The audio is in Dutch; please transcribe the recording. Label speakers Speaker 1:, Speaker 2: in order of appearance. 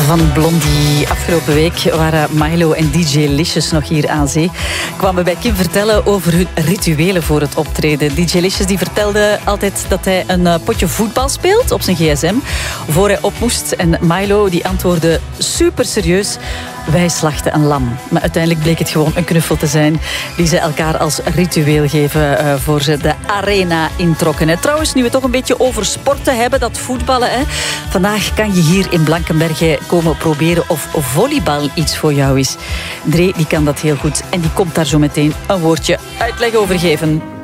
Speaker 1: van Blondie. Afgelopen week waren Milo en DJ Licious nog hier aan zee. Kwamen bij Kim vertellen over hun rituelen voor het optreden. DJ Licious die vertelde altijd dat hij een potje voetbal speelt op zijn gsm voor hij op moest. En Milo die antwoordde super serieus: wij slachten een lam. Maar uiteindelijk bleek het gewoon een knuffel te zijn die ze elkaar als ritueel geven voor ze de arena introkken. En trouwens, nu we toch een beetje over sporten hebben, dat voetballen. Vandaag kan je hier in Blankenberge komen proberen of volleybal iets voor jou is. Dree die kan dat heel goed en die komt daar zo meteen een woordje uitleg over geven.